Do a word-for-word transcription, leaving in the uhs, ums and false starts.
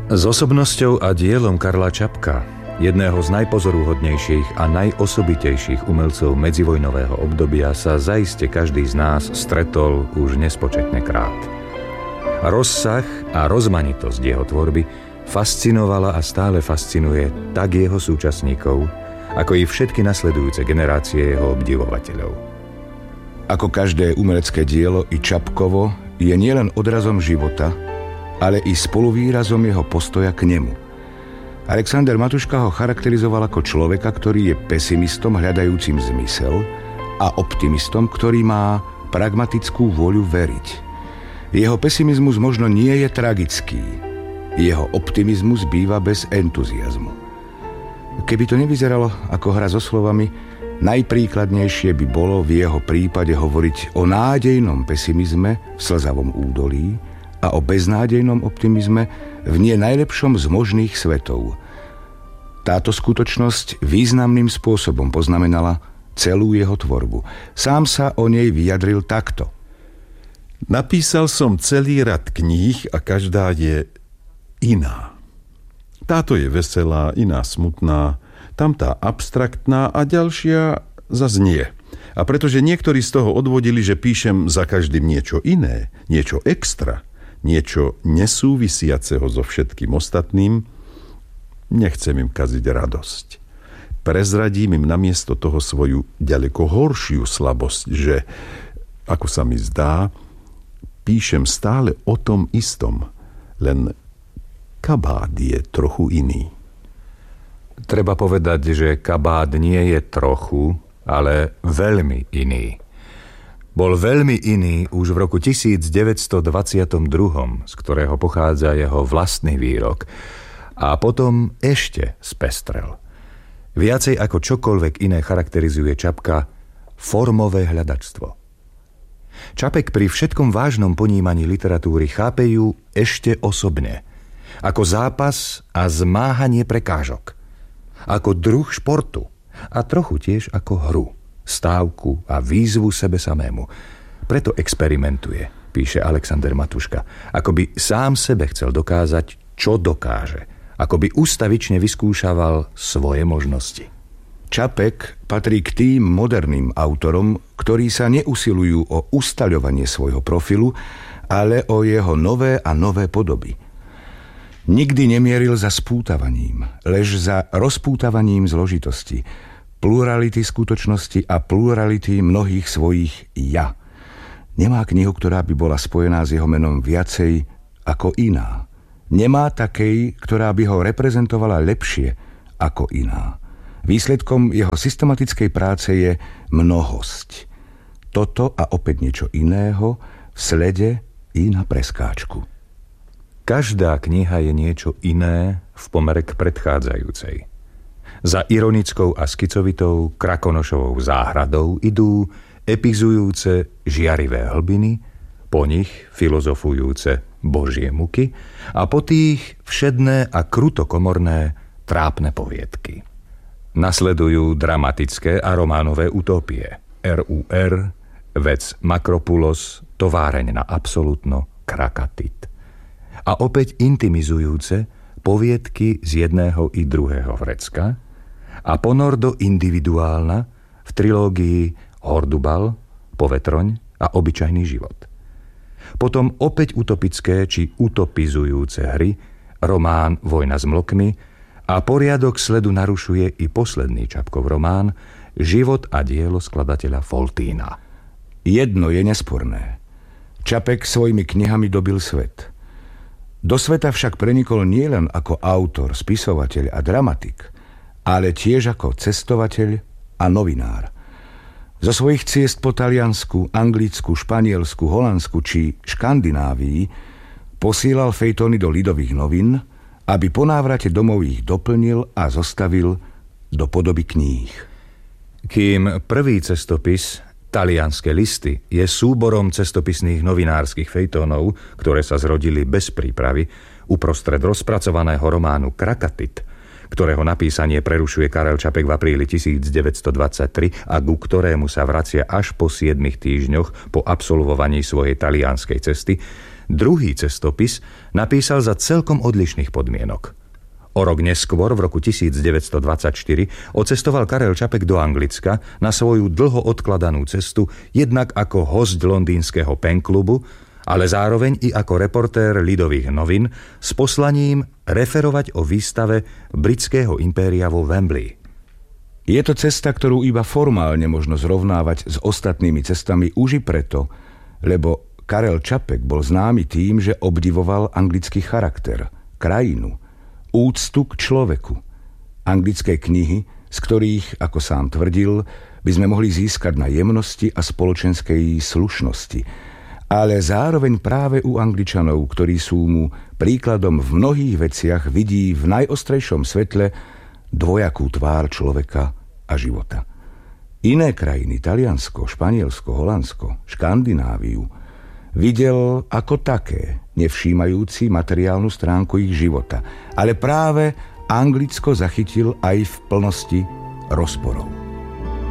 S osobnosťou a dielom Karla Čapka, jedného z najpozoruhodnejších a najosobitejších umelcov medzivojnového obdobia, sa zaiste každý z nás stretol už nespočetne krát. Rozsah a rozmanitosť jeho tvorby fascinovala a stále fascinuje tak jeho súčasníkov, ako i všetky nasledujúce generácie jeho obdivovateľov. Ako každé umelecké dielo, i Čapkovo je nielen odrazom života, ale i spoluvýrazom jeho postoja k nemu. Alexander Matuška ho charakterizoval ako človeka, ktorý je pesimistom hľadajúcim zmysel a optimistom, ktorý má pragmatickú vôľu veriť. Jeho pesimizmus možno nie je tragický. Jeho optimizmus býva bez entuziazmu. Keby to nevyzeralo ako hra so slovami, najpríkladnejšie by bolo v jeho prípade hovoriť o nádejnom pesimizme v slzavom údolí a o beznádejnom optimizme v nie najlepšom z možných svetov. Táto skutočnosť významným spôsobom poznamenala celú jeho tvorbu. Sám sa o nej vyjadril takto. Napísal som celý rad kníh a každá je iná. Táto je veselá, iná smutná, tamtá abstraktná a ďalšia zas nie. A pretože niektorí z toho odvodili, že píšem za každým niečo iné, niečo extra, niečo nesúvisiaceho so všetkým ostatným, nechcem im kaziť radosť. Prezradím im namiesto toho svoju ďaleko horšiu slabosť, že, ako sa mi zdá, píšem stále o tom istom, len kabát je trochu iný. Treba povedať, že kabát nie je trochu, ale veľmi iný. Bol veľmi iný už v roku devätnásťstodvadsaťdva, z ktorého pochádza jeho vlastný výrok, a potom ešte spestrel. Viacej ako čokoľvek iné charakterizuje Čapka formové hľadačstvo. Čapek pri všetkom vážnom ponímaní literatúry chápe ju ešte osobne, ako zápas a zmáhanie prekážok, ako druh športu a trochu tiež ako hru, stávku a výzvu sebe samému. Preto experimentuje, píše Alexander Matuška, ako by sám sebe chcel dokázať, čo dokáže, ako by ustavične vyskúšaval svoje možnosti. Čapek patrí k tým moderným autorom, ktorí sa neusilujú o ustaľovanie svojho profilu, ale o jeho nové a nové podoby. Nikdy nemieril za spútavaním, lež za rozpútavaním zložitosti, plurality skutočnosti a plurality mnohých svojich ja. Nemá knihu, ktorá by bola spojená s jeho menom viacej ako iná. Nemá takej, ktorá by ho reprezentovala lepšie ako iná. Výsledkom jeho systematickej práce je mnohosť. Toto a opäť niečo iného v slede i na preskáčku. Každá kniha je niečo iné v pomere k predchádzajúcej. Za ironickou a skicovitou Krakonošovou záhradou idú epizujúce žiarivé hlbiny, po nich filozofujúce božie muky a po tých všedné a krutokomorné trápne poviedky. Nasledujú dramatické a románové utopie. er ú er, Vec Makropulos, Továreň na absolútno, Krakatit. A opäť intimizujúce poviedky z jedného i druhého vrecka a ponor do individuálna v trilógii Hordubal, Povetroň a Obyčajný život. Potom opäť utopické či utopizujúce hry, román Vojna s mlokmi a poriadok sledu narušuje i posledný Čapkov román Život a dielo skladateľa Foltína. Jedno je nesporné. Čapek svojimi knihami dobil svet. Do sveta však prenikol nielen ako autor, spisovateľ a dramatik, ale tiež ako cestovateľ a novinár. Zo svojich ciest po Taliansku, Anglicku, Španielsku, Holandsku či Škandinávii posílal fejtóny do Lidových novín, aby po návrate domov ich doplnil a zostavil do podoby kníh. Kým prvý cestopis, Talianske listy, je súborom cestopisných novinárskych fejtónov, ktoré sa zrodili bez prípravy, uprostred rozpracovaného románu Krakatit, ktorého napísanie prerušuje Karel Čapek v apríli devätnásťstodvadsaťtri a ku ktorému sa vracia až po siedmich týždňoch po absolvovaní svojej talianskej cesty, Druhý cestopis napísal za celkom odlišných podmienok. O rok neskôr, v roku devätnásťstodvadsaťštyri, odcestoval Karel Čapek do Anglicka na svoju dlho odkladanú cestu jednak ako hosť londýnskeho penklubu, ale zároveň i ako reportér Lidových novín s poslaním referovať o výstave britského impéria vo Wembley. Je to cesta, ktorú iba formálne možno zrovnávať s ostatnými cestami už i preto, lebo Karel Čapek bol známy tým, že obdivoval anglický charakter, krajinu, úctu k človeku. Anglické knihy, z ktorých, ako sám tvrdil, by sme mohli získať na jemnosti a spoločenskej slušnosti. Ale zároveň práve u Angličanov, ktorí sú mu príkladom v mnohých veciach, vidí v najostrejšom svetle dvojakú tvár človeka a života. Iné krajiny, Taliansko, Španielsko, Holandsko, Škandináviu, videl ako také, nevšímajúci materiálnu stránku ich života, ale práve Anglicko zachytil aj v plnosti rozporov.